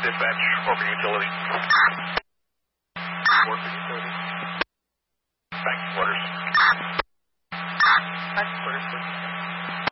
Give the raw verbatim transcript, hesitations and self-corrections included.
Dispatch, Corporate Utility. Corporate Utility. Back to quarters. Back to quarters, please.